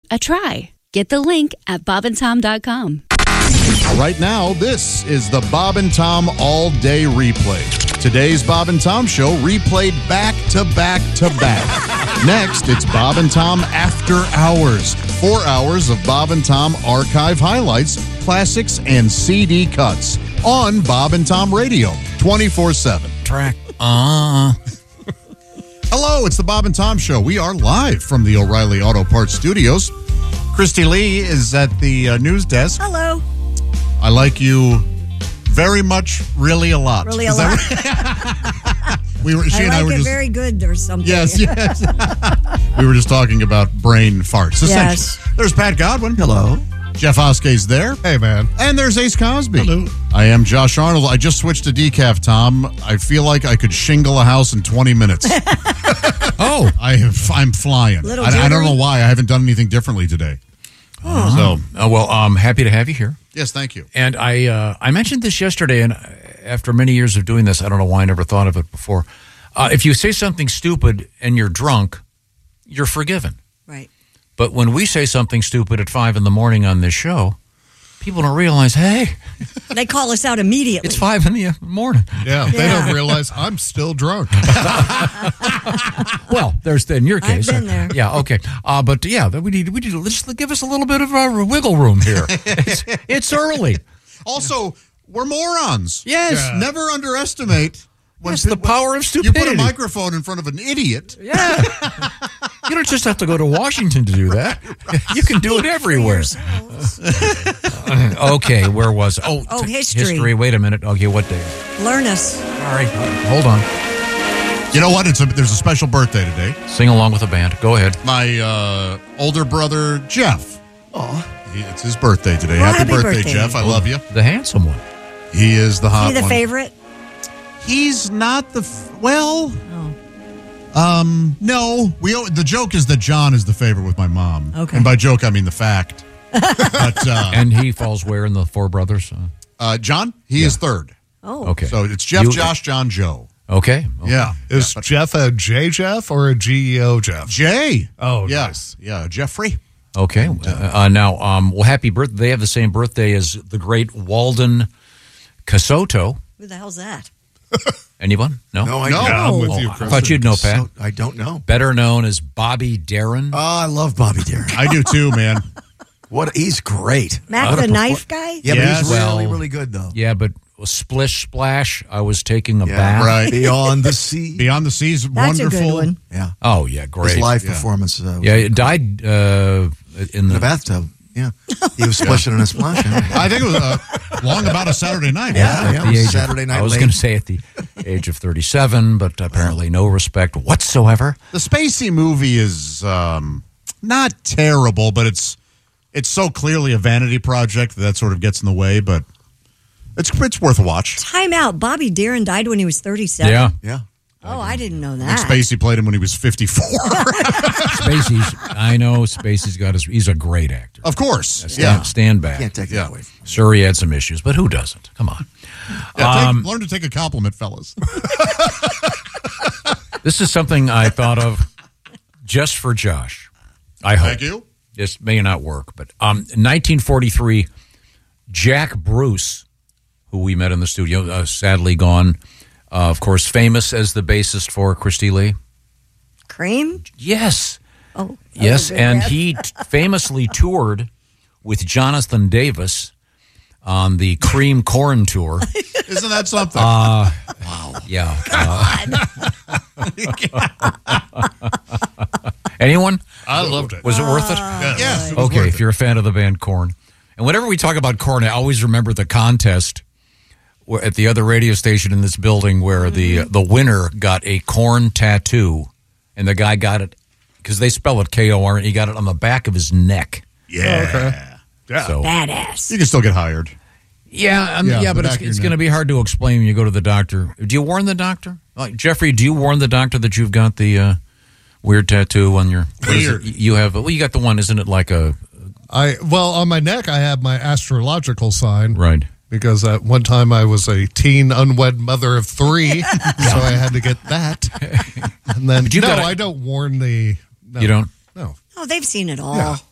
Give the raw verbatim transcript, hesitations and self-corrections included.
a try. Get the link at bob and tom dot com. Right now, this is the Bob and Tom All Day Replay. Today's Bob and Tom Show replayed back to back to back. Next, it's Bob and Tom After Hours. Four hours of Bob and Tom archive highlights, classics, and C D cuts on Bob and Tom Radio, twenty-four seven. Track. Uh. Hello, it's the Bob and Tom Show. We are live from the O'Reilly Auto Parts Studios. Christy Lee is at the uh, news desk. Hello. I like you very much, really a lot. Really a Is lot. That right? we were, she I and like I were it just very good or something. yes, yes. We were just talking about brain farts. Yes. There's Pat Godwin. Hello. Jeff Oskey's there. Hey, man. And there's Ace Cosby. Hello. I am Josh Arnold. I just switched to decaf, Tom. I feel like I could shingle a house in twenty minutes. Oh. I have, I'm flying. Little I, I don't jittery? know why. I haven't done anything differently today. So, uh, well, I'm happy to have you here. Yes, thank you. And I uh, I mentioned this yesterday, and after many years of doing this, I don't know why I never thought of it before. Uh, if you say something stupid and you're drunk, you're forgiven. Right. But when we say something stupid at five in the morning on this show, people don't realize, hey, They call us out immediately. it's five in the morning. Yeah, they Yeah. don't realize I'm still drunk. Well, there's in your I've case. been there. Yeah, okay. Uh, but yeah, we need we need to just give us a little bit of uh, wiggle room here. it's, it's early. Also, we're morons. Yes. Yeah. Never underestimate when Yes, the when power of you stupidity. put a microphone in front of an idiot. Yeah. You don't just have to go to Washington to do that. You can do it everywhere. Okay, where was Oh, Oh, t- history. History. Wait a minute. Okay, what day? Learn us. All right, hold on. You know what? It's a, there's a special birthday today. Sing along with the band. Go ahead. My uh, older brother, Jeff. Oh, He, it's his birthday today. Well, happy, happy birthday, birthday. Jeff. I love you. The handsome one. He is the Is hot he the one. favorite? He's not the f- well. Oh. Um, no. We o- the joke is that John is the favorite with my mom. Okay. And by joke, I mean the fact. But uh, And he falls where in the Four Brothers? Uh, uh, John, he is third. Oh. okay. So it's Jeff, You- Josh, John, Joe. Okay. okay. Yeah. is Yeah. Jeff a J Jeff or a G E O Jeff? Jay. Oh, yeah. nice. Yeah, Jeffrey. Okay. Uh, uh, now, um, well, happy birthday. They have the same birthday as the great Walden Casoto. Who the hell's that? Anyone? No? No, I No. don't. Yeah, I'm with Oh, you, I Chris. thought you'd know, Pat. So, I don't know. Better known as Bobby Darin. Oh, I love Bobby Darin. I do too, man. What he's great. Matt Uh, the knife guy? Yeah, Yes. but he's really, Well, really good though. Yeah, but splish splash, I was taking a Yeah, bath. Right. Beyond the Sea. Beyond the Seas, That's wonderful. a good one. Yeah, Oh yeah, great. his live Yeah. performance. Uh, Yeah, it died uh, in in the the bathtub. Yeah, he was splishing in a splash. I think it was uh, long about a Saturday night. Yeah, yeah. the age of- Saturday night I was late. going to say at the age of thirty-seven, but apparently no respect whatsoever. The Spacey movie is um, not terrible, but it's it's so clearly a vanity project that, that sort of gets in the way. But it's it's worth a watch. Time out. Bobby Darin died when he was thirty-seven? Yeah, Yeah, Oh, I didn't know I that. think Spacey played him when he was fifty-four. Spacey's. I know Spacey's got his. He's a great actor. Of course. Stand, Yeah. stand back. can't take Yeah. that away. Sure, he had some issues, but who doesn't? Come on. Yeah, take- Um, learn to take a compliment, fellas. This is something I thought of just for Josh. I hope. Thank you. This may not work, but um, in nineteen forty-three, Jack Bruce, who we met in the studio, uh, sadly gone, uh, of course, famous as the bassist for Christy Lee. Cream? Yes. Oh. that Yes, was a good and guess. he t- famously toured with Jonathan Davis on the Cream Corn Tour. Isn't that something? Uh, wow. Yeah. Uh, anyone? I loved it. Was it worth it? Yes. it was Okay, worth if it. you're a fan of the band Korn. And whenever we talk about Korn, I always remember the contest where, at the other radio station in this building where the the winner got a Korn tattoo, and the guy got it, because they spell it K O R, and he got it on the back of his neck. Yeah. Yeah. So, Badass. You can still get hired. yeah, um, Yeah, yeah, the but it's, back of your it's neck. going to be hard to explain when you go to the doctor. Do you warn the doctor? Like, Jeffrey, do you warn the doctor that you've got the uh, weird tattoo on your... what is it? Weird. You have... Well, you got the one, isn't it like a... I well on my neck I have my astrological sign. Right. Because at one time I was a teen unwed mother of three, so I had to get that. And then But you no, gotta- I don't warn the. No, You don't? No. Oh, they've seen it all. Yeah.